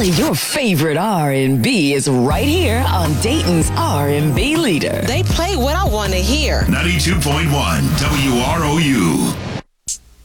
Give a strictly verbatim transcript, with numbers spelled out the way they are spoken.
Only your favorite R and B is right here on Dayton's R and B leader. They play what I want to hear. ninety-two point one W R O U.